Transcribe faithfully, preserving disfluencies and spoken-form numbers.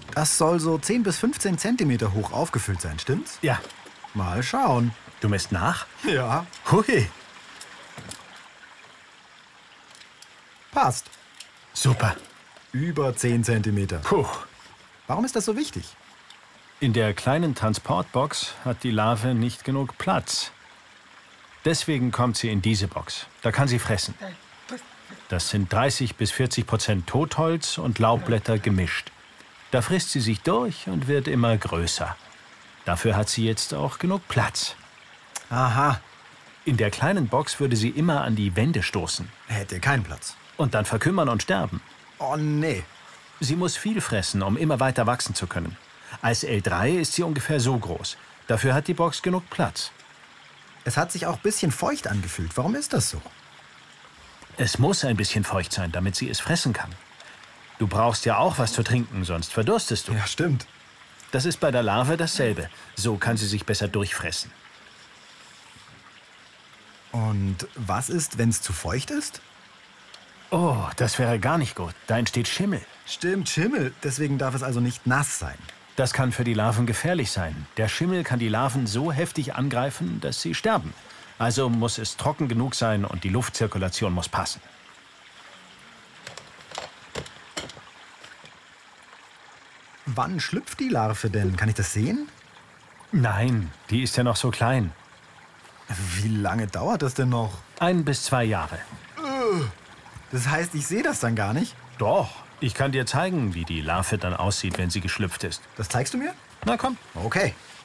Das soll so zehn bis fünfzehn Zentimeter hoch aufgefüllt sein, stimmt's? Ja. Mal schauen. Du misst nach? Ja. Hui. Passt. Super. Über zehn Zentimeter. Puh. Warum ist das so wichtig? In der kleinen Transportbox hat die Larve nicht genug Platz. Deswegen kommt sie in diese Box. Da kann sie fressen. Das sind dreißig bis vierzig Prozent Totholz und Laubblätter gemischt. Da frisst sie sich durch und wird immer größer. Dafür hat sie jetzt auch genug Platz. Aha. In der kleinen Box würde sie immer an die Wände stoßen. Hätte keinen Platz. Und dann verkümmern und sterben. Oh nee. Sie muss viel fressen, um immer weiter wachsen zu können. Als L drei ist sie ungefähr so groß. Dafür hat die Box genug Platz. Es hat sich auch ein bisschen feucht angefühlt. Warum ist das so? Es muss ein bisschen feucht sein, damit sie es fressen kann. Du brauchst ja auch was zu trinken, sonst verdurstest du. Ja, stimmt. Das ist bei der Larve dasselbe. So kann sie sich besser durchfressen. Und was ist, wenn es zu feucht ist? Oh, das wäre gar nicht gut. Da entsteht Schimmel. Stimmt, Schimmel. Deswegen darf es also nicht nass sein. Das kann für die Larven gefährlich sein. Der Schimmel kann die Larven so heftig angreifen, dass sie sterben. Also muss es trocken genug sein und die Luftzirkulation muss passen. Wann schlüpft die Larve denn? Kann ich das sehen? Nein, die ist ja noch so klein. Wie lange dauert das denn noch? Ein bis zwei Jahre. Das heißt, ich sehe das dann gar nicht? Doch, ich kann dir zeigen, wie die Larve dann aussieht, wenn sie geschlüpft ist. Das zeigst du mir? Na komm. Okay.